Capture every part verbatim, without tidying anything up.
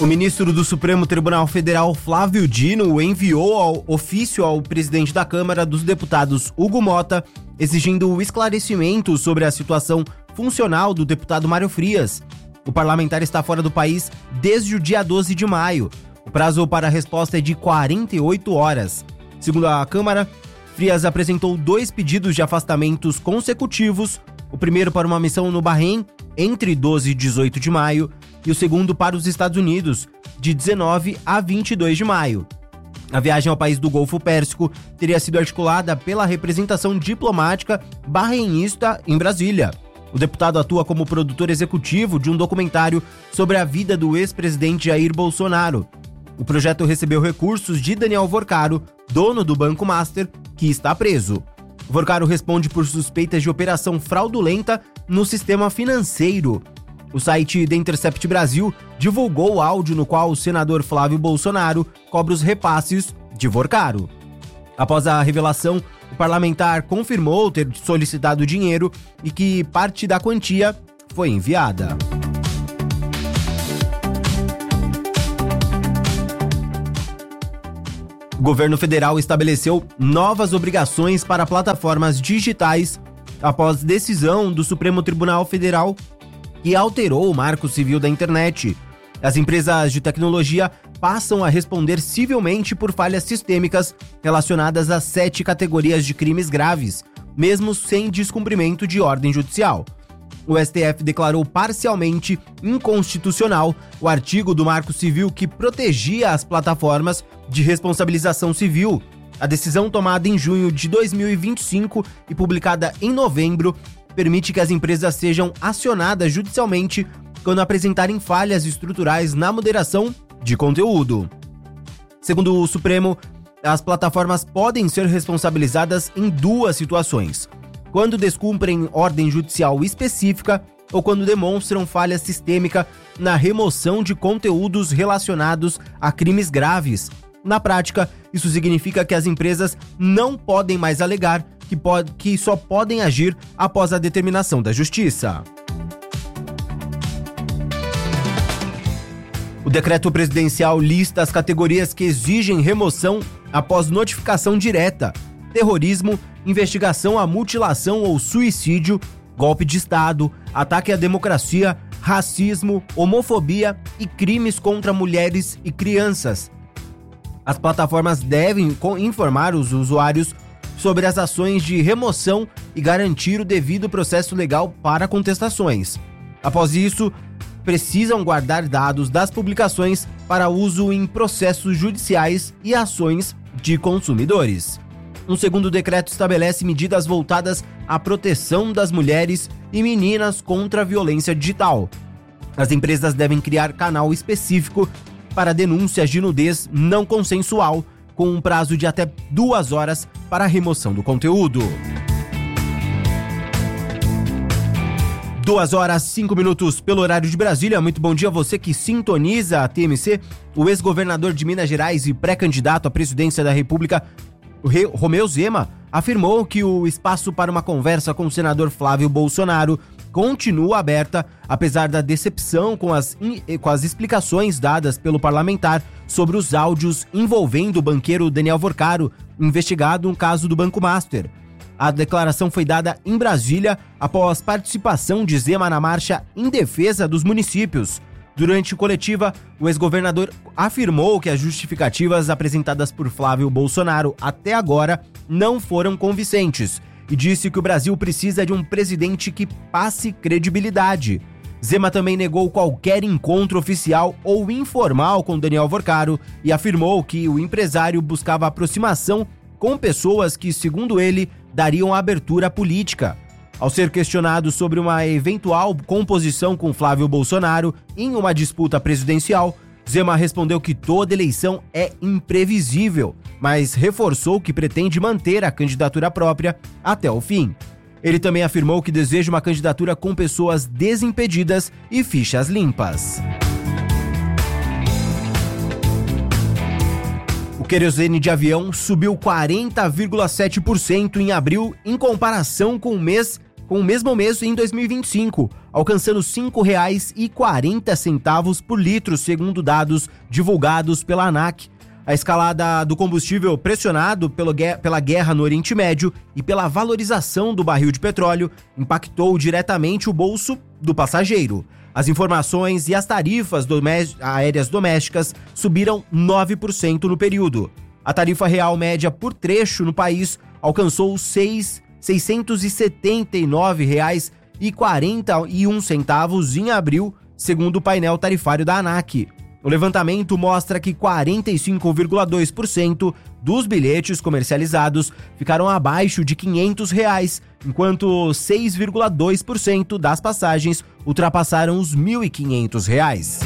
O ministro do Supremo Tribunal Federal, Flávio Dino, enviou ao ofício ao presidente da Câmara dos Deputados, Hugo Mota, exigindo o esclarecimento sobre a situação funcional do deputado Mário Frias. O parlamentar está fora do país desde o dia doze de maio. O prazo para a resposta é de quarenta e oito horas. Segundo a Câmara, Frias apresentou dois pedidos de afastamentos consecutivos, o primeiro para uma missão no Bahrein, entre doze e dezoito de maio, e o segundo para os Estados Unidos, de dezenove a vinte e dois de maio. A viagem ao país do Golfo Pérsico teria sido articulada pela representação diplomática bahreinista em Brasília. O deputado atua como produtor executivo de um documentário sobre a vida do ex-presidente Jair Bolsonaro. O projeto recebeu recursos de Daniel Vorcaro, dono do Banco Master, que está preso. Vorcaro responde por suspeitas de operação fraudulenta no sistema financeiro. O site The Intercept Brasil divulgou o áudio no qual o senador Flávio Bolsonaro cobra os repasses de Vorcaro. Após a revelação, o parlamentar confirmou ter solicitado dinheiro e que parte da quantia foi enviada. O governo federal estabeleceu novas obrigações para plataformas digitais após decisão do Supremo Tribunal Federal que alterou o Marco Civil da Internet. As empresas de tecnologia passam a responder civilmente por falhas sistêmicas relacionadas a sete categorias de crimes graves, mesmo sem descumprimento de ordem judicial. O S T F declarou parcialmente inconstitucional o artigo do Marco Civil que protegia as plataformas de responsabilização civil. A decisão, tomada em junho de dois mil e vinte e cinco e publicada em novembro, permite que as empresas sejam acionadas judicialmente quando apresentarem falhas estruturais na moderação de conteúdo. Segundo o Supremo, as plataformas podem ser responsabilizadas em duas situações: quando descumprem ordem judicial específica ou quando demonstram falha sistêmica na remoção de conteúdos relacionados a crimes graves. Na prática, isso significa que as empresas não podem mais alegar que, pode, que só podem agir após a determinação da Justiça. O decreto presidencial lista as categorias que exigem remoção após notificação direta: terrorismo, investigação à mutilação ou suicídio, golpe de Estado, ataque à democracia, racismo, homofobia e crimes contra mulheres e crianças. As plataformas devem informar os usuários sobre as ações de remoção e garantir o devido processo legal para contestações. Após isso, precisam guardar dados das publicações para uso em processos judiciais e ações de consumidores. Um segundo decreto estabelece medidas voltadas à proteção das mulheres e meninas contra a violência digital. As empresas devem criar canal específico para denúncias de nudez não consensual, com um prazo de até duas horas para a remoção do conteúdo. Duas horas, cinco minutos pelo horário de Brasília. Muito bom dia a você que sintoniza a T M C. O ex-governador de Minas Gerais e pré-candidato à presidência da República, Romeu Zema, afirmou que o espaço para uma conversa com o senador Flávio Bolsonaro continua aberta, apesar da decepção com as, com as explicações dadas pelo parlamentar sobre os áudios envolvendo o banqueiro Daniel Vorcaro, investigado no caso do Banco Master. A declaração foi dada em Brasília após participação de Zema na marcha em defesa dos municípios. Durante coletiva, o ex-governador afirmou que as justificativas apresentadas por Flávio Bolsonaro até agora não foram convincentes e disse que o Brasil precisa de um presidente que passe credibilidade. Zema também negou qualquer encontro oficial ou informal com Daniel Vorcaro e afirmou que o empresário buscava aproximação com pessoas que, segundo ele, dariam abertura política. Ao ser questionado sobre uma eventual composição com Flávio Bolsonaro em uma disputa presidencial, Zema respondeu que toda eleição é imprevisível, mas reforçou que pretende manter a candidatura própria até o fim. Ele também afirmou que deseja uma candidatura com pessoas desimpedidas e fichas limpas. O querosene de avião subiu quarenta vírgula sete por cento em abril em comparação com o mês com o mesmo mês em dois mil e vinte e cinco, alcançando cinco reais e quarenta centavos por litro, segundo dados divulgados pela ANAC. A escalada do combustível pressionado pelo, pela guerra no Oriente Médio e pela valorização do barril de petróleo impactou diretamente o bolso do passageiro. As informações e as tarifas domé- aéreas domésticas subiram nove por cento no período. A tarifa real média por trecho no país alcançou seiscentos e setenta e nove reais e quarenta e um centavos em abril, segundo o painel tarifário da ANAC. O levantamento mostra que quarenta e cinco vírgula dois por cento dos bilhetes comercializados ficaram abaixo de quinhentos reais, enquanto seis vírgula dois por cento das passagens ultrapassaram os mil e quinhentos reais.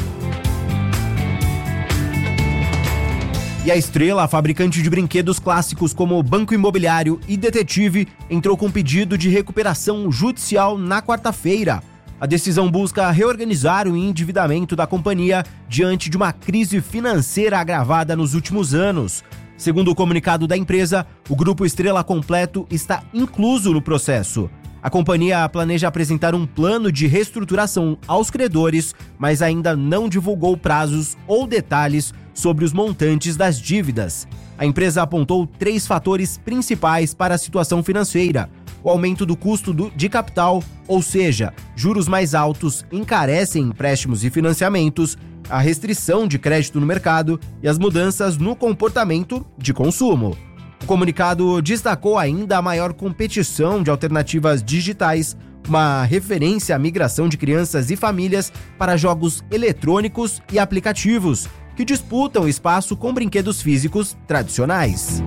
E a Estrela, fabricante de brinquedos clássicos como Banco Imobiliário e Detetive, entrou com pedido de recuperação judicial na quarta-feira. A decisão busca reorganizar o endividamento da companhia diante de uma crise financeira agravada nos últimos anos. Segundo o comunicado da empresa, o Grupo Estrela Completo está incluso no processo. A companhia planeja apresentar um plano de reestruturação aos credores, mas ainda não divulgou prazos ou detalhes sobre os montantes das dívidas. A empresa apontou três fatores principais para a situação financeira: o aumento do custo do, de capital, ou seja, juros mais altos encarecem empréstimos e financiamentos, a restrição de crédito no mercado e as mudanças no comportamento de consumo. O comunicado destacou ainda a maior competição de alternativas digitais, uma referência à migração de crianças e famílias para jogos eletrônicos e aplicativos, que disputam espaço com brinquedos físicos tradicionais.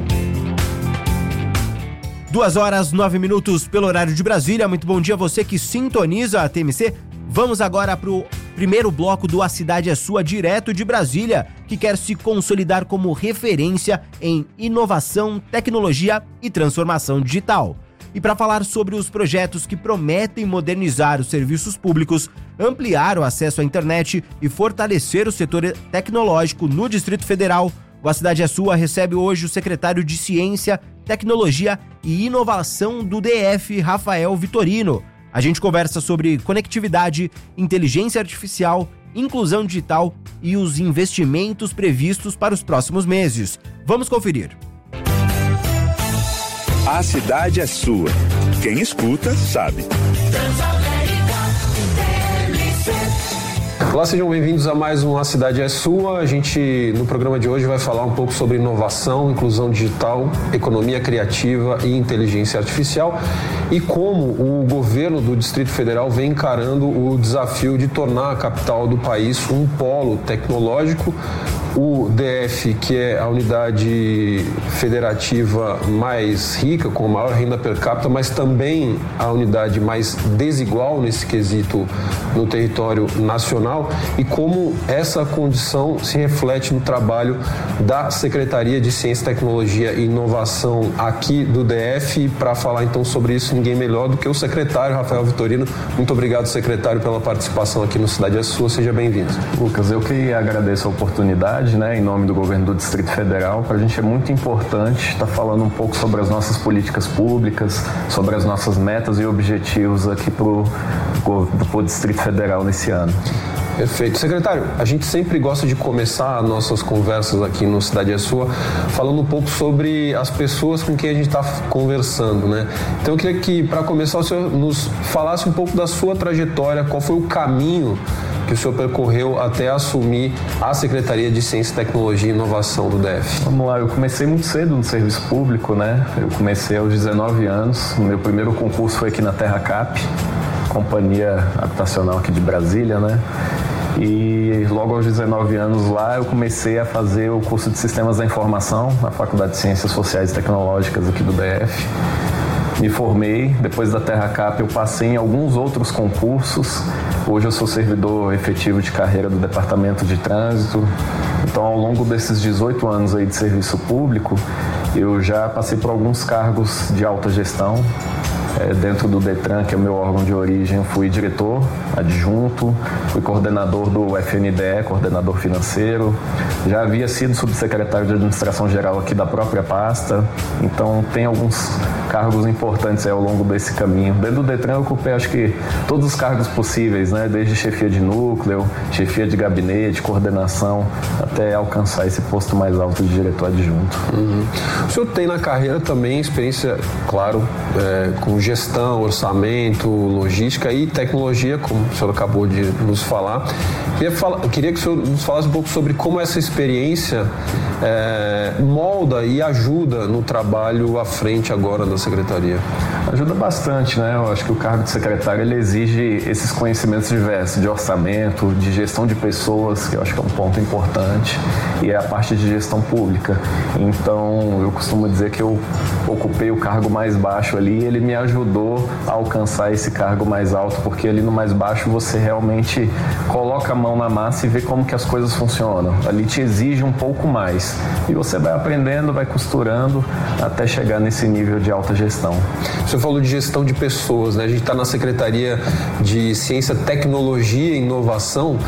Duas horas, nove minutos pelo horário de Brasília. Muito bom dia a você que sintoniza a T M C. Vamos agora para o primeiro bloco do A Cidade é Sua, direto de Brasília, que quer se consolidar como referência em inovação, tecnologia e transformação digital. E para falar sobre os projetos que prometem modernizar os serviços públicos, ampliar o acesso à internet e fortalecer o setor tecnológico no Distrito Federal, o A Cidade é Sua recebe hoje o secretário de Ciência, Tecnologia e Inovação do D F, Rafael Vitorino. A gente conversa sobre conectividade, inteligência artificial, inclusão digital e os investimentos previstos para os próximos meses. Vamos conferir. A cidade é sua. Quem escuta, sabe. Olá, sejam bem-vindos a mais um A Cidade é Sua. A gente, no programa de hoje, vai falar um pouco sobre inovação, inclusão digital, economia criativa e inteligência artificial e como o governo do Distrito Federal vem encarando o desafio de tornar a capital do país um polo tecnológico. O D F, que é a unidade federativa mais rica, com a maior renda per capita, mas também a unidade mais desigual nesse quesito no território nacional, e como essa condição se reflete no trabalho da Secretaria de Ciência, Tecnologia e Inovação aqui do D F. E para falar então sobre isso, ninguém melhor do que o secretário Rafael Vitorino. Muito obrigado, secretário, pela participação aqui no Cidade é Sua. Seja bem-vindo. Lucas, eu que agradeço a oportunidade, né, em nome do governo do Distrito Federal. Para a gente é muito importante estar falando um pouco sobre as nossas políticas públicas, sobre as nossas metas e objetivos aqui para o Distrito Federal nesse ano. Perfeito. Secretário, a gente sempre gosta de começar nossas conversas aqui no Cidade é Sua falando um pouco sobre as pessoas com quem a gente está conversando, né? Então eu queria que, para começar, o senhor nos falasse um pouco da sua trajetória, qual foi o caminho que o senhor percorreu até assumir a Secretaria de Ciência, Tecnologia e Inovação do D F. Vamos lá, eu comecei muito cedo no serviço público, né? Eu comecei aos dezenove anos, o meu primeiro concurso foi aqui na Terra Cap, companhia habitacional aqui de Brasília, né? E logo aos dezenove anos lá eu comecei a fazer o curso de Sistemas da Informação na Faculdade de Ciências Sociais e Tecnológicas aqui do D F. Me formei, depois da Terra Cap eu passei em alguns outros concursos. Hoje eu sou servidor efetivo de carreira do Departamento de Trânsito. Então, ao longo desses dezoito anos aí de serviço público, eu já passei por alguns cargos de alta gestão. É, dentro do Detran, que é o meu órgão de origem, eu fui diretor adjunto, fui coordenador do F N D E, coordenador financeiro, já havia sido subsecretário de administração geral aqui da própria pasta, então tem alguns cargos importantes aí ao longo desse caminho. Dentro do Detran eu ocupei acho que todos os cargos possíveis, né? Desde chefia de núcleo, chefia de gabinete, coordenação, até alcançar esse posto mais alto de diretor adjunto. Uhum. O senhor tem na carreira também experiência, claro, é, com gestão, orçamento, logística e tecnologia, como o senhor acabou de nos falar. Queria, falar, queria que o senhor nos falasse um pouco sobre como essa experiência é, molda e ajuda no trabalho à frente agora da Secretaria. Ajuda bastante, né? Eu acho que o cargo de secretário ele exige esses conhecimentos diversos de orçamento, de gestão de pessoas, que eu acho que é um ponto importante, e é a parte de gestão pública. Então, eu costumo dizer que eu ocupei o cargo mais baixo ali e ele me ajudou a alcançar esse cargo mais alto, porque ali no mais baixo você realmente coloca a mão na massa e vê como que as coisas funcionam. Ali te exige um pouco mais. E você vai aprendendo, vai costurando até chegar nesse nível de alta gestão. Você falou de gestão de pessoas, né? A gente está na Secretaria de Ciência, Tecnologia e Inovação,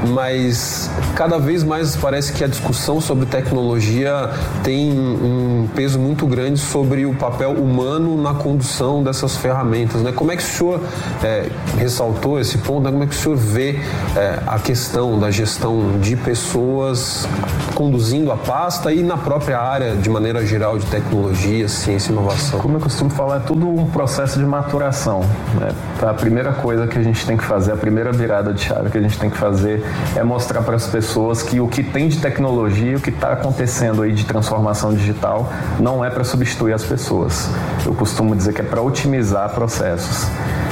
mas cada vez mais parece que a discussão sobre tecnologia tem um peso muito grande sobre o papel humano na condução dessas ferramentas, né? Como é que o senhor é, ressaltou esse ponto, né? Como é que o senhor vê é, a questão da gestão de pessoas conduzindo a pasta e na própria área, de maneira geral, de tecnologia, ciência e inovação? Como eu costumo falar, é tudo um processo de maturação, né? A primeira coisa que a gente tem que fazer, a primeira virada de chave que a gente tem que fazer é mostrar para as pessoas que o que tem de tecnologia, o que está acontecendo aí de transformação digital, não é para substituir as pessoas. Eu costumo dizer que é para otimizar processos.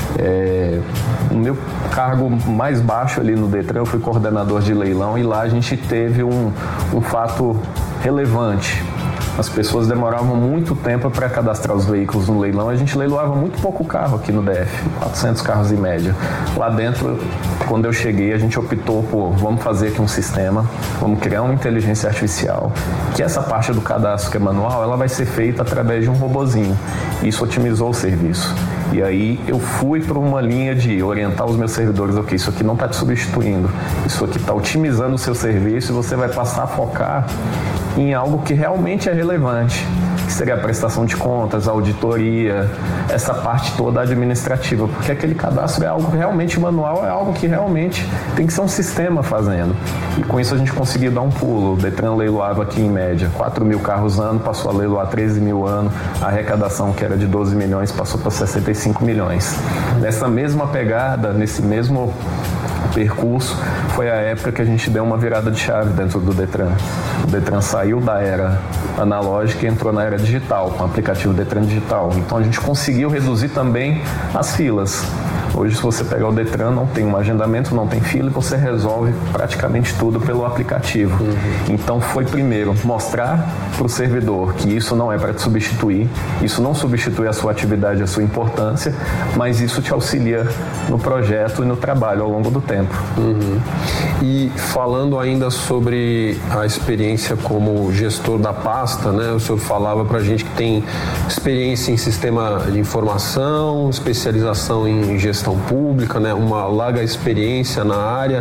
É, no meu cargo mais baixo ali no Detran, eu fui coordenador de leilão e lá a gente teve um, um fato relevante. As pessoas demoravam muito tempo para cadastrar os veículos no leilão. A gente leiloava muito pouco carro aqui no D F, quatrocentos carros em média. Lá dentro, quando eu cheguei, a gente optou por vamos fazer aqui um sistema, vamos criar uma inteligência artificial, que essa parte do cadastro que é manual, ela vai ser feita através de um robozinho. Isso otimizou o serviço. E aí eu fui para uma linha de orientar os meus servidores, ok, isso aqui não está te substituindo, isso aqui está otimizando o seu serviço e você vai passar a focar em algo que realmente é relevante, que seria a prestação de contas, a auditoria, essa parte toda administrativa, porque aquele cadastro é algo realmente manual, é algo que realmente tem que ser um sistema fazendo. E com isso a gente conseguiu dar um pulo. O Detran leiloava aqui em média quatro mil carros ano, passou a leiloar treze mil ano, a arrecadação que era de doze milhões passou para sessenta e cinco milhões. Nessa mesma pegada, nesse mesmo percurso, foi a época que a gente deu uma virada de chave dentro do Detran. O Detran saiu da era analógica e entrou na era digital, com o aplicativo Detran Digital. Então a gente conseguiu reduzir também as filas. Hoje, se você pegar o Detran, não tem um agendamento, não tem fila e você resolve praticamente tudo pelo aplicativo. Uhum. Então, foi primeiro mostrar para o servidor que isso não é para te substituir, isso não substitui a sua atividade, a sua importância, mas isso te auxilia no projeto e no trabalho ao longo do tempo. Uhum. E falando ainda sobre a experiência como gestor da pasta, né? O senhor falava para a gente que tem experiência em sistema de informação, especialização em gestão pública, né? Uma larga experiência na área.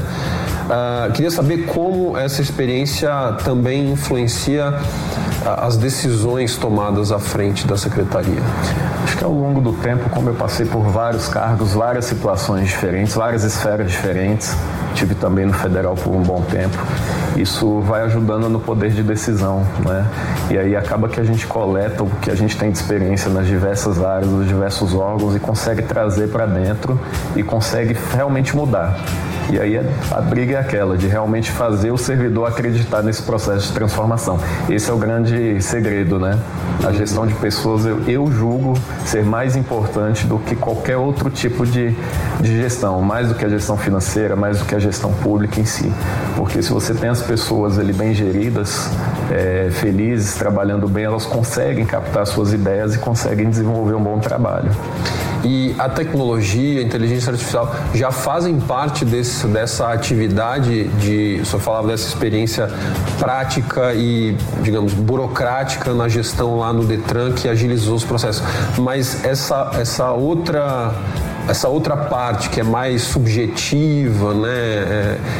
Uh, queria saber como essa experiência também influencia uh, as decisões tomadas à frente da Secretaria. Acho que ao longo do tempo, como eu passei por vários cargos, várias situações diferentes, várias esferas diferentes, tive também no federal por um bom tempo, isso vai ajudando no poder de decisão, né? E aí acaba que a gente coleta o que a gente tem de experiência nas diversas áreas, nos diversos órgãos e consegue trazer para dentro e consegue realmente mudar. E aí a briga é aquela de realmente fazer o servidor acreditar nesse processo de transformação. Esse é o grande segredo, né? A gestão de pessoas eu, eu julgo ser mais importante do que qualquer outro tipo de, de gestão, mais do que a gestão financeira, mais do que a gestão pública em si. Porque se você tem as pessoas ali bem geridas, é, felizes, trabalhando bem, elas conseguem captar suas ideias e conseguem desenvolver um bom trabalho. E a tecnologia, a inteligência artificial já fazem parte desse, dessa atividade de, o senhor falava dessa experiência prática e, digamos, burocrática na gestão lá no Detran que agilizou os processos. Mas essa, essa outra... essa outra parte que é mais subjetiva, né? É,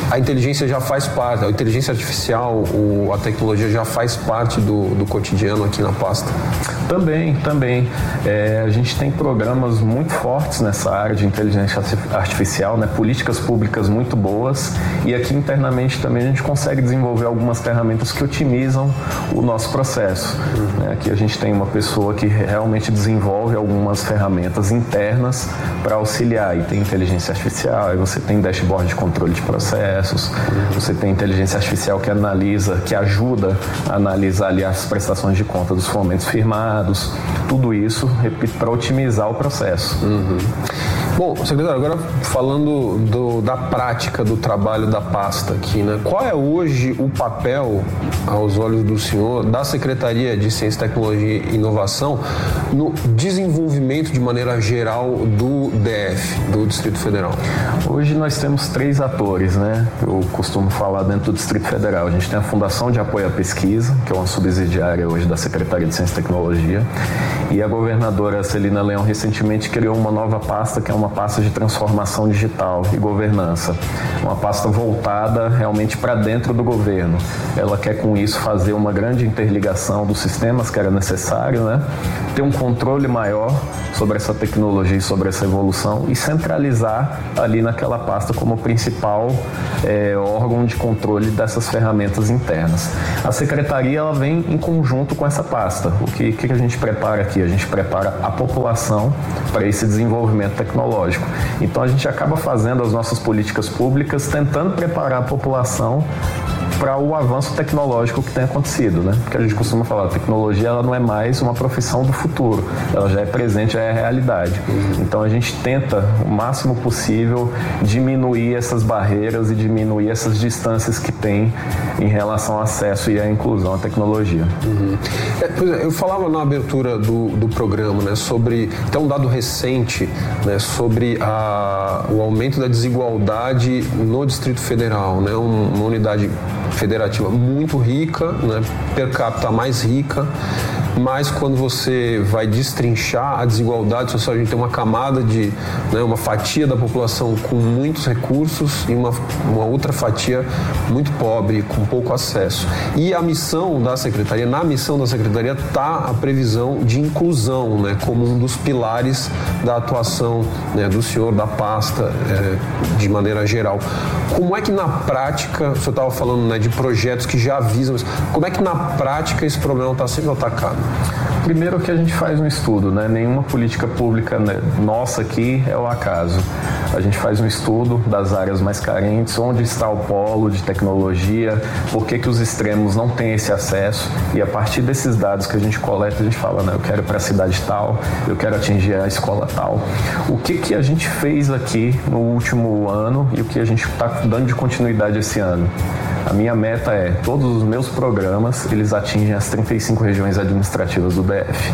a inteligência já faz parte, a inteligência artificial, o, a tecnologia já faz parte do, do cotidiano aqui na pasta? Também, também. É, a gente tem programas muito fortes nessa área de inteligência artificial, né? Políticas públicas muito boas, e aqui internamente também a gente consegue desenvolver algumas ferramentas que otimizam o nosso processo. Uhum. Aqui a gente tem uma pessoa que realmente desenvolve algumas ferramentas internas para auxiliar, e tem inteligência artificial, aí você tem dashboard de controle de processos, uhum. você tem inteligência artificial que analisa, que ajuda a analisar ali as prestações de conta dos fomentos firmados, tudo isso, repito, para otimizar o processo. Uhum. Bom, secretário, agora falando do, da prática do trabalho da pasta aqui, né? Qual é hoje o papel, aos olhos do senhor, da Secretaria de Ciência, Tecnologia e Inovação no desenvolvimento de maneira geral do D F, do Distrito Federal? Hoje nós temos três atores, né? Eu costumo falar dentro do Distrito Federal. A gente tem a Fundação de Apoio à Pesquisa, que é uma subsidiária hoje da Secretaria de Ciência e Tecnologia, e a governadora Celina Leão recentemente criou uma nova pasta, que é uma pasta de transformação digital e governança, uma pasta voltada realmente para dentro do governo. Ela quer com isso fazer uma grande interligação dos sistemas, que era necessário, né? Ter um controle maior sobre essa tecnologia e sobre essa evolução e centralizar ali naquela pasta como principal é, órgão de controle dessas ferramentas internas. A secretaria ela vem em conjunto com essa pasta. O que, que a gente prepara aqui? A gente prepara a população para esse desenvolvimento tecnológico. Então a gente acaba fazendo as nossas políticas públicas tentando preparar a população para o avanço tecnológico que tem acontecido, né? Porque a gente costuma falar, a tecnologia ela não é mais uma profissão do futuro, ela já é presente, já é realidade. Então a gente tenta o máximo possível diminuir essas barreiras e diminuir essas distâncias que tem em relação ao acesso e à inclusão à tecnologia. Uhum. É, pois é, eu falava na abertura do, do programa, né, sobre, tem um dado recente, né, sobre a, o aumento da desigualdade no Distrito Federal, né, um, uma unidade federativa muito rica, né, per capita mais rica, mas quando você vai destrinchar a desigualdade social, a gente tem uma camada de, né, uma fatia da população com muitos recursos e uma, uma outra fatia muito pobre, com pouco acesso. E a missão da Secretaria, na missão da Secretaria está a previsão de inclusão, né, como um dos pilares da atuação, né, do senhor, da pasta, é, de maneira geral. Como é que na prática, o senhor estava falando, né, de projetos que já visam isso, como é que na prática esse problema está sendo atacado? Primeiro que a gente faz um estudo, né? Nenhuma política pública, né, nossa aqui é o acaso. A gente faz um estudo das áreas mais carentes, onde está o polo de tecnologia, por que que os extremos não têm esse acesso, e a partir desses dados que a gente coleta, a gente fala, né, eu quero ir para a cidade tal, eu quero atingir a escola tal. O que que a gente fez aqui no último ano e o que a gente está dando de continuidade esse ano? A minha meta é, todos os meus programas, eles atingem as trinta e cinco regiões administrativas do D F.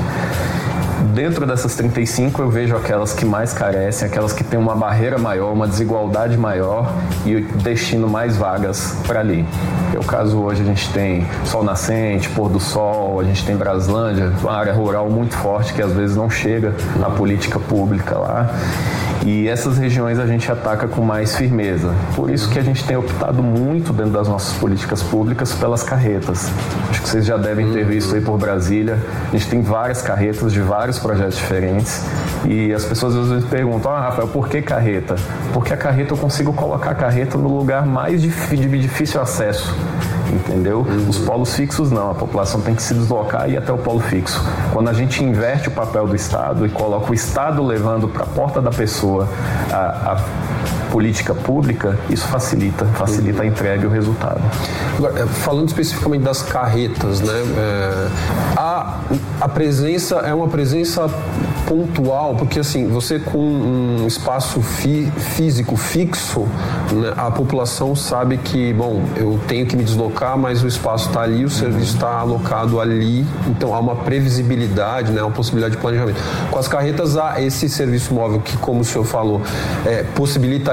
Dentro dessas trinta e cinco eu vejo aquelas que mais carecem, aquelas que têm uma barreira maior, uma desigualdade maior e destino mais vagas para ali. É o caso hoje, a gente tem Sol Nascente, Pôr do Sol, a gente tem Braslândia, uma área rural muito forte que às vezes não chega na política pública lá. E essas regiões a gente ataca com mais firmeza. Por isso que a gente tem optado muito dentro das nossas políticas públicas pelas carretas. Acho que vocês já devem ter visto aí por Brasília. A gente tem várias carretas de vários projetos diferentes. E as pessoas às vezes perguntam, ah, Rafael, por que carreta? Porque a carreta eu consigo colocar a carreta no lugar mais de difícil acesso. Entendeu? Uhum. Os polos fixos não, a população tem que se deslocar e ir até o polo fixo. Quando a gente inverte o papel do Estado e coloca o Estado levando para a porta da pessoa a, a política pública, isso facilita, facilita a entrega e o resultado. Agora, falando especificamente das carretas, né, é, a, a presença é uma presença pontual, porque assim, você com um espaço fi, físico fixo, né, a população sabe que, bom, eu tenho que me deslocar, mas o espaço está ali, o serviço está alocado ali, então há uma previsibilidade, né, uma possibilidade de planejamento. Com as carretas há esse serviço móvel que, como o senhor falou, é, possibilita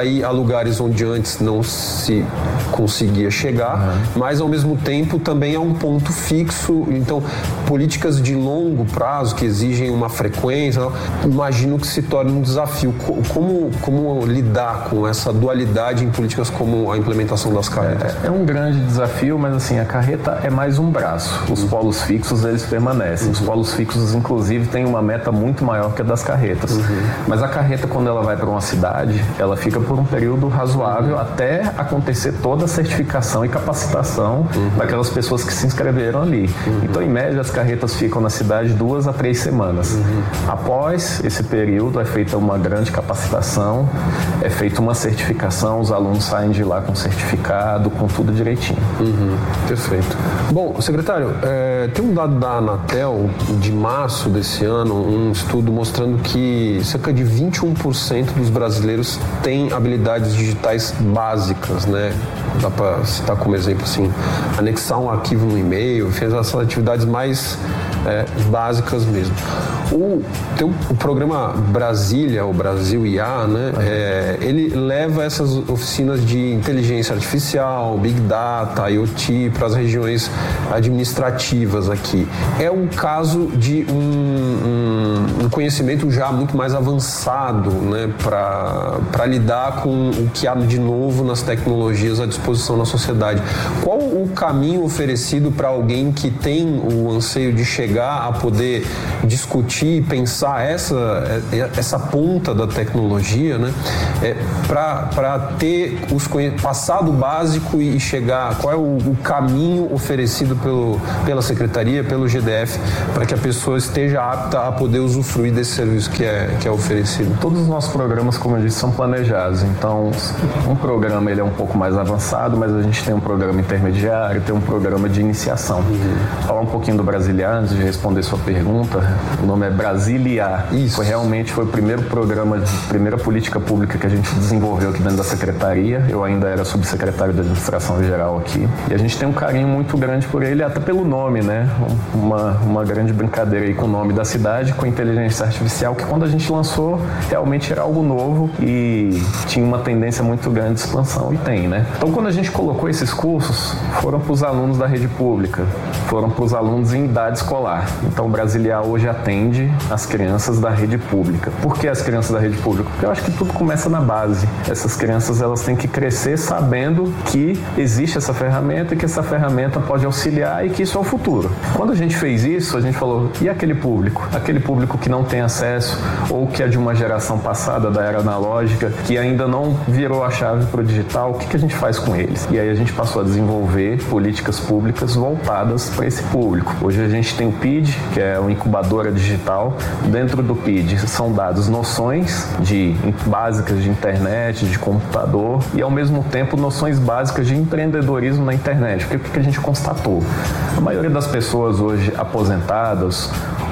ir a lugares onde antes não se conseguia chegar, uhum. mas ao mesmo tempo também é um ponto fixo. Então, políticas de longo prazo que exigem uma frequência, imagino que se torne um desafio. Como, como lidar com essa dualidade em políticas como a implementação das carretas? É, é um grande desafio, mas assim, a carreta é mais um braço. Os uhum. polos fixos, eles permanecem. Uhum. Os polos fixos, inclusive, têm uma meta muito maior que a das carretas. Uhum. Mas a carreta, quando ela vai para uma cidade, ela fica por um período razoável uhum. até acontecer toda a certificação e capacitação uhum. daquelas pessoas que se inscreveram ali. Uhum. Então, em média, as carretas ficam na cidade duas a três semanas. Uhum. Após esse período, é feita uma grande capacitação, é feita uma certificação, os alunos saem de lá com certificado, com tudo direitinho. Uhum. Perfeito. Bom, secretário, é, tem um dado da Anatel de março desse ano, um estudo mostrando que cerca de vinte e um por cento dos brasileiros têm habilidades digitais básicas, né? Dá para citar como exemplo assim, anexar um arquivo no e-mail, fez essas atividades mais é, básicas mesmo. O, tem o, o programa Brasília, o Brasil I A, né? É, ele leva essas oficinas de inteligência artificial, Big Data, IoT para as regiões administrativas aqui. É um caso de um, um, um conhecimento já muito mais avançado, né? Para lidar com o que há de novo nas tecnologias à disposição na sociedade. Qual o caminho oferecido para alguém que tem o anseio de chegar a poder discutir e pensar essa, essa ponta da tecnologia, né? É, para ter os passar do básico e chegar, qual é o, o caminho oferecido pelo, pela Secretaria, pelo G D F, para que a pessoa esteja apta a poder usufruir desse serviço que é, que é oferecido? Todos os nossos programas, como eu disse, são planejados. Então, um programa ele é um pouco mais avançado, mas a gente tem um programa intermediário, tem um programa de iniciação. Uhum. Falar um pouquinho do Brasília, antes de responder sua pergunta, o nome é Brasília. Isso. Foi realmente foi o primeiro programa, de primeira política pública que a gente desenvolveu aqui dentro da Secretaria. Eu ainda era subsecretário da Administração Geral aqui. E a gente tem um carinho muito grande por ele, até pelo nome, né? Uma, uma grande brincadeira aí com o nome da cidade, com a inteligência artificial, que quando a gente lançou, realmente era algo novo e tinha uma tendência muito grande de expansão, e tem, né? Então, quando a gente colocou esses cursos, foram para os alunos da rede pública, foram para os alunos em idade escolar. Então, o Brasília hoje atende as crianças da rede pública. Por que as crianças da rede pública? Porque eu acho que tudo começa na base. Essas crianças, elas têm que crescer sabendo que existe essa ferramenta e que essa ferramenta pode auxiliar e que isso é o futuro. Quando a gente fez isso, a gente falou, e aquele público? Aquele público que não tem acesso ou que é de uma geração passada, da era analógica, que ainda não virou a chave para o digital, o que, que a gente faz com eles? E aí a gente passou a desenvolver políticas públicas voltadas para esse público. Hoje a gente tem o P I D, que é uma incubadora digital. Dentro do P I D são dadas noções de, básicas de internet, de computador e, ao mesmo tempo, noções básicas de empreendedorismo na internet. Porque o que a gente constatou? A maioria das pessoas hoje aposentadas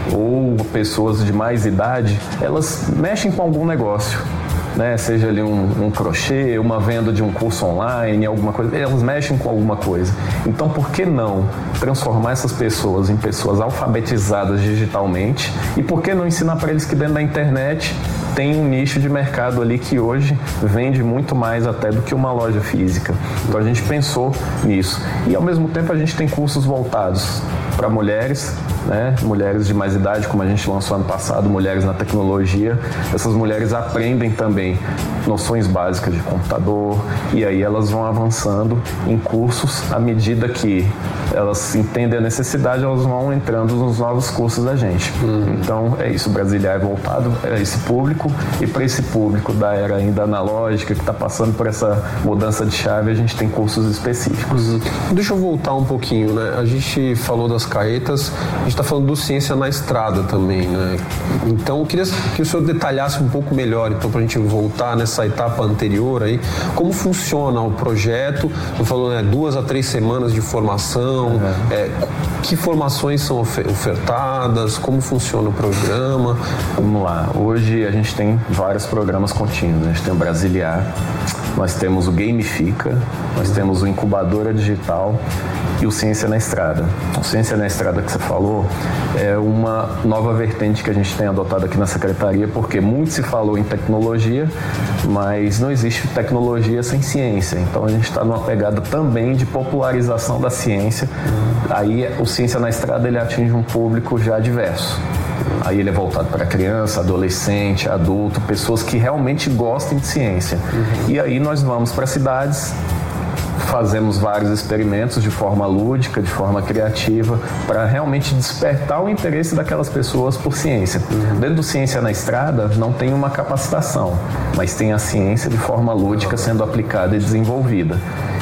ou pessoas de mais idade, elas mexem com algum negócio. Né, seja ali um, um crochê, uma venda de um curso online, alguma coisa, elas mexem com alguma coisa. Então, por que não transformar essas pessoas em pessoas alfabetizadas digitalmente? E por que não ensinar para eles que dentro da internet tem um nicho de mercado ali que hoje vende muito mais até do que uma loja física? Então, a gente pensou nisso. E, ao mesmo tempo, a gente tem cursos voltados para mulheres, né? Mulheres de mais idade, como a gente lançou ano passado, mulheres na tecnologia. Essas mulheres aprendem também noções básicas de computador e aí elas vão avançando em cursos à medida que elas entendem a necessidade, elas vão entrando nos novos cursos da gente. Uhum. Então é isso, o Brasília é voltado a esse público, e para esse público da era ainda analógica, que está passando por essa mudança de chave, a gente tem cursos específicos. Uhum. Deixa eu voltar um pouquinho, né? A gente falou das carretas, a gente está falando do Ciência na Estrada também, né? Então eu queria que o senhor detalhasse um pouco melhor, então, para a gente voltar nessa etapa anterior aí, como funciona o projeto. Eu falo, né, duas a três semanas de formação, uhum. é, que formações são ofertadas, como funciona o programa? Vamos lá, hoje a gente tem vários programas contínuos, a gente tem o Brasília, nós temos o Gamifica, nós temos o Incubadora Digital e o Ciência na Estrada. O Ciência na Estrada que você falou é uma nova vertente que a gente tem adotado aqui na Secretaria, porque muito se falou em tecnologia, mas não existe tecnologia sem ciência. Então a gente está numa pegada também de popularização da ciência. Aí o Ciência na Estrada ele atinge um público já diverso. Aí ele é voltado para criança, adolescente, adulto, pessoas que realmente gostem de ciência. Uhum. E aí nós vamos para cidades, fazemos vários experimentos de forma lúdica, de forma criativa, para realmente despertar o interesse daquelas pessoas por ciência. Uhum. Dentro do Ciência na Estrada não tem uma capacitação, mas tem a ciência de forma lúdica sendo aplicada e desenvolvida.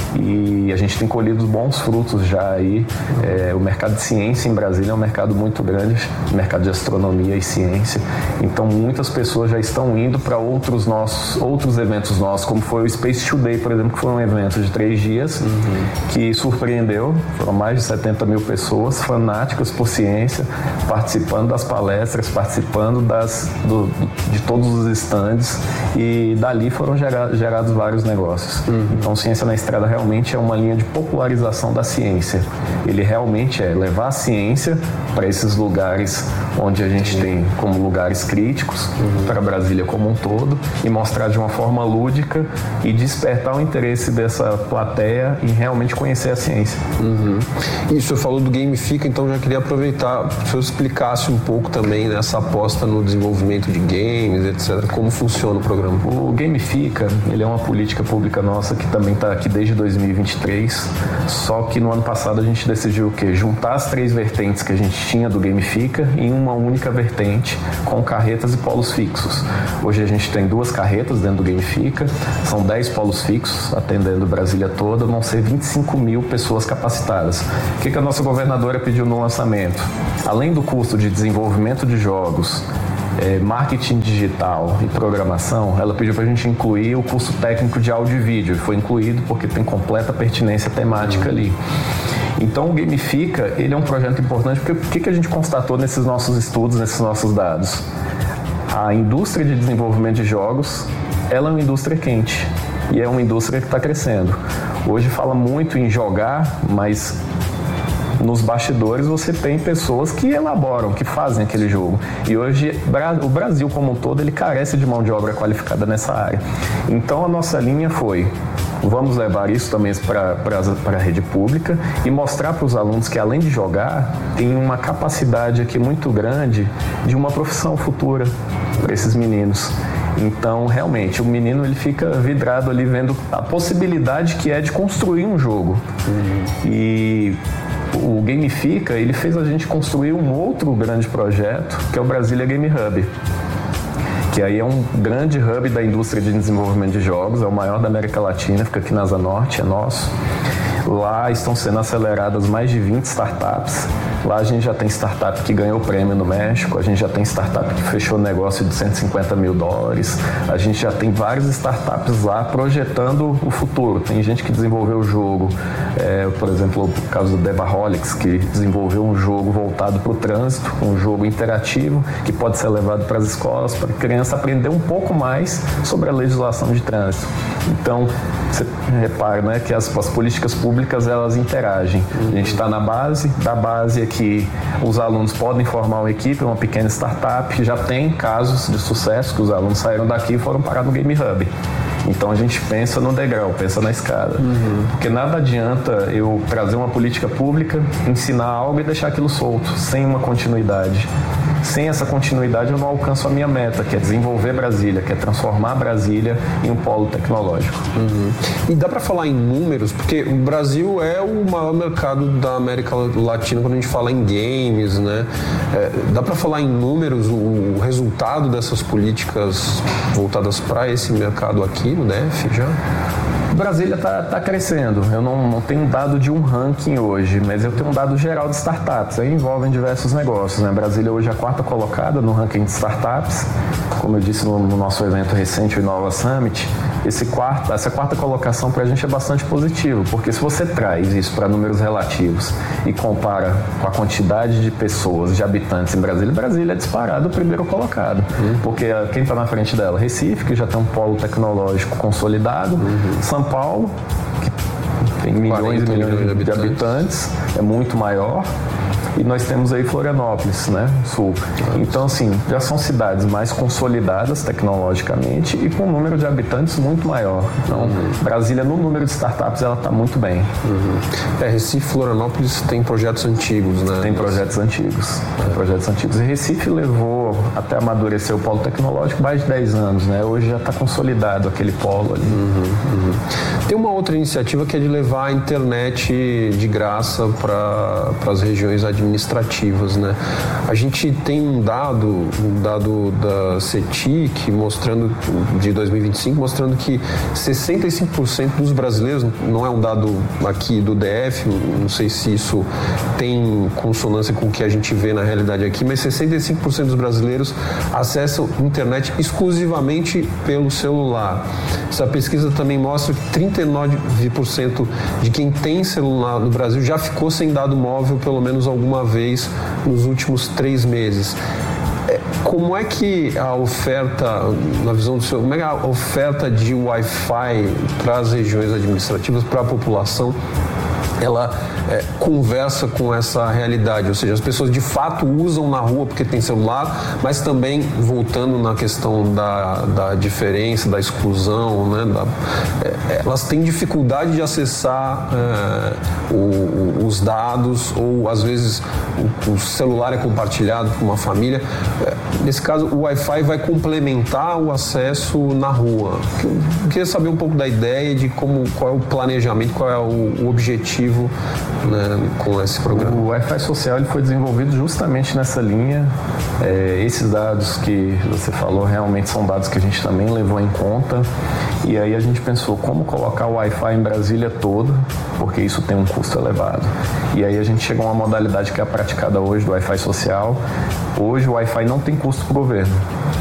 E a gente tem colhido bons frutos já aí. É, o mercado de ciência em Brasília é um mercado muito grande, mercado de astronomia e ciência. Então muitas pessoas já estão indo para outros nossos, outros eventos nossos, como foi o Space Today, por exemplo, que foi um evento de três dias, uhum. que surpreendeu. Foram mais de setenta mil pessoas fanáticas por ciência, participando das palestras, participando das, do, de todos os estandes, e dali foram gera, gerados vários negócios. Uhum. Então Ciência na Estrada realmente realmente é uma linha de popularização da ciência. Ele realmente é levar a ciência para esses lugares onde a gente tem como lugares críticos, uhum. para Brasília como um todo, e mostrar de uma forma lúdica e despertar o interesse dessa plateia em realmente conhecer a ciência. Uhum. E o senhor falou do Gamifica, então já queria aproveitar que o senhor explicasse um pouco também nessa aposta no desenvolvimento de games, etcétera. Como funciona o programa? O Gamifica, ele é uma política pública nossa que também está aqui desde dois mil e vinte e três, só que no ano passado a gente decidiu o quê? Juntar as três vertentes que a gente tinha do Gamifica em uma única vertente, com carretas e polos fixos. Hoje a gente tem duas carretas dentro do Gamifica, são dez polos fixos, atendendo Brasília toda, vão ser vinte e cinco mil pessoas capacitadas. O que, que a nossa governadora pediu no lançamento? Além do custo de desenvolvimento de jogos, É, marketing digital e programação, ela pediu para a gente incluir o curso técnico de áudio e vídeo. Foi incluído porque tem completa pertinência temática ali. Então o Gamifica, ele é um projeto importante porque o que, que a gente constatou nesses nossos estudos, nesses nossos dados? A indústria de desenvolvimento de jogos, ela é uma indústria quente e é uma indústria que está crescendo. Hoje fala muito em jogar, mas nos bastidores você tem pessoas que elaboram, que fazem aquele jogo. E hoje o Brasil como um todo, ele carece de mão de obra qualificada nessa área. Então a nossa linha foi: vamos levar isso também para a rede pública e mostrar para os alunos que, além de jogar, tem uma capacidade aqui muito grande de uma profissão futura para esses meninos. Então, realmente, o menino ele fica vidrado ali vendo a possibilidade que é de construir um jogo. Uhum. E o Gamifica, ele fez a gente construir um outro grande projeto, que é o Brasília Game Hub, que aí é um grande hub da indústria de desenvolvimento de jogos, é o maior da América Latina, fica aqui na Asa Norte, é nosso. Lá estão sendo aceleradas mais de vinte startups. Lá a gente já tem startup que ganhou prêmio no México, a gente já tem startup que fechou negócio de cento e cinquenta mil dólares, a gente já tem várias startups lá projetando o futuro. Tem gente que desenvolveu o jogo, é, por exemplo, o caso do Devaholics, que desenvolveu um jogo voltado para o trânsito, um jogo interativo que pode ser levado para as escolas, para a criança aprender um pouco mais sobre a legislação de trânsito. Então, você repara, né, que as, as políticas públicas, elas interagem. A gente está na base, da base é que os alunos podem formar uma equipe, uma pequena startup, já tem casos de sucesso que os alunos saíram daqui e foram parar no Game Hub. Então a gente pensa no degrau, pensa na escada. Uhum. Porque nada adianta eu trazer uma política pública, ensinar algo e deixar aquilo solto, sem uma continuidade. Sem essa continuidade eu não alcanço a minha meta, que é desenvolver Brasília, que é transformar Brasília em um polo tecnológico. Uhum. E dá para falar em números, porque o Brasil é o maior mercado da América Latina quando a gente fala em games, né? É, dá para falar em números o, o resultado dessas políticas voltadas para esse mercado aqui no D F já? Brasília está tá crescendo. Eu não, não tenho um dado de um ranking hoje, mas eu tenho um dado geral de startups. Aí envolvem diversos negócios, né? Brasília hoje é a quarta colocada no ranking de startups. Como eu disse no, no nosso evento recente, o Inova Summit, esse quarto, essa quarta colocação para a gente é bastante positiva, porque se você traz isso para números relativos e compara com a quantidade de pessoas, de habitantes em Brasília, Brasília é disparado o primeiro colocado, uhum. porque quem está na frente dela? Recife, que já tem um polo tecnológico consolidado, uhum. São Paulo, que tem milhões e milhões de habitantes. de habitantes, é muito maior. E nós temos aí Florianópolis, né, sul. Então, assim, já são cidades mais consolidadas tecnologicamente e com um número de habitantes muito maior. Então, uhum. Brasília, no número de startups, ela está muito bem. Uhum. É, Recife e Florianópolis tem projetos antigos, né? Tem projetos antigos. É. Tem projetos antigos. E Recife levou até amadurecer o polo tecnológico mais de dez anos, né? Hoje já está consolidado aquele polo ali. Uhum. Uhum. Tem uma outra iniciativa que é de levar a internet de graça para as regiões administrativas. administrativas, né? A gente tem um dado, um dado da CETIC mostrando, de dois mil e vinte e cinco, mostrando que sessenta e cinco por cento dos brasileiros, não é um dado aqui do D F, não sei se isso tem consonância com o que a gente vê na realidade aqui, mas sessenta e cinco por cento dos brasileiros acessam internet exclusivamente pelo celular. Essa pesquisa também mostra que trinta e nove por cento de quem tem celular no Brasil já ficou sem dado móvel pelo menos alguma vez nos últimos três meses. Como é que a oferta, na visão do senhor, como é que a oferta de Wi-Fi para as regiões administrativas, para a população, ela é, conversa com essa realidade? Ou seja, as pessoas de fato usam na rua porque tem celular, mas também, voltando na questão da, da diferença, da exclusão, né, da, é, elas têm dificuldade de acessar é, o, os dados, ou às vezes o, o celular é compartilhado com uma família. É, nesse caso, o Wi-Fi vai complementar o acesso na rua. Eu queria saber um pouco da ideia de como, qual é o planejamento, qual é o, o objetivo, né, com esse programa. O Wi-Fi social ele foi desenvolvido justamente nessa linha. É, esses dados que você falou realmente são dados que a gente também levou em conta. E aí a gente pensou como colocar o Wi-Fi em Brasília toda, porque isso tem um custo elevado. E aí a gente chegou a uma modalidade que é praticada hoje do Wi-Fi social. Hoje o Wi-Fi não tem custo para o governo.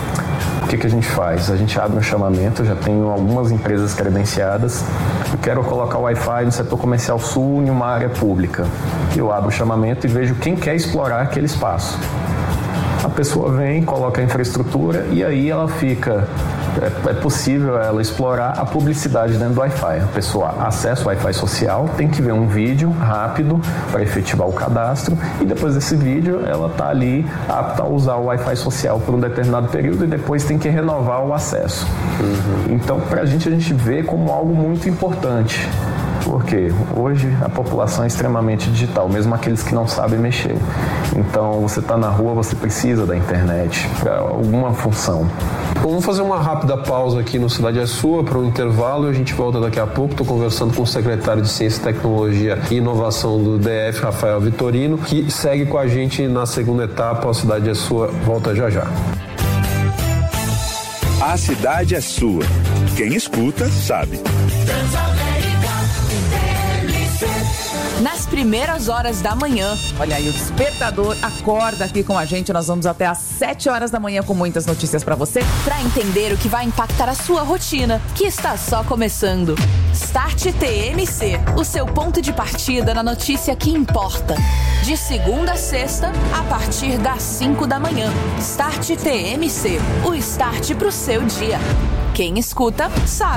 O que, que a gente faz? A gente abre um chamamento, eu já tenho algumas empresas credenciadas. Eu quero colocar o Wi-Fi no setor comercial sul em uma área pública. Eu abro o chamamento e vejo quem quer explorar aquele espaço. A pessoa vem, coloca a infraestrutura e aí ela fica... É, é possível ela explorar a publicidade dentro do Wi-Fi. A pessoa acessa o Wi-Fi social, tem que ver um vídeo rápido para efetivar o cadastro e depois desse vídeo ela está ali apta a usar o Wi-Fi social por um determinado período e depois tem que renovar o acesso. Uhum. Então, para a gente, a gente vê como algo muito importante. Porque hoje a população é extremamente digital, mesmo aqueles que não sabem mexer. Então, você está na rua, você precisa da internet para alguma função. Vamos fazer uma rápida pausa aqui no Cidade é Sua para um intervalo e a gente volta daqui a pouco. Estou conversando com o secretário de Ciência, Tecnologia e Inovação do D F, Rafael Vitorino, que segue com a gente na segunda etapa. A Cidade é Sua volta já já. A cidade é sua. Quem escuta, sabe. Nas primeiras horas da manhã, olha aí, o despertador acorda aqui com a gente. Nós vamos até às sete horas da manhã com muitas notícias pra você, pra entender o que vai impactar a sua rotina, que está só começando. Start T M C, o seu ponto de partida na notícia que importa. De segunda a sexta, a partir das cinco da manhã. Start T M C, o start pro seu dia. Quem escuta, sabe.